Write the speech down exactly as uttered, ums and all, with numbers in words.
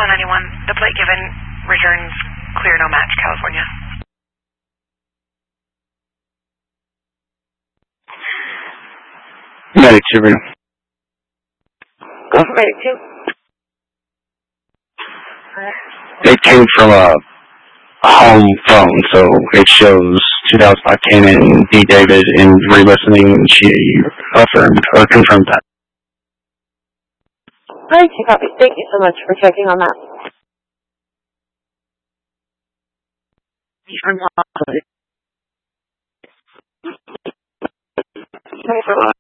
Kilo ninety-one, the plate given returns clear, no match, California. Medic two. Go for Medic two. It came from a home phone, so it shows two thousand five Canon D. David in re-listening. She affirmed or confirmed that. Alright, copy. Thank you so much for checking on that. twenty-four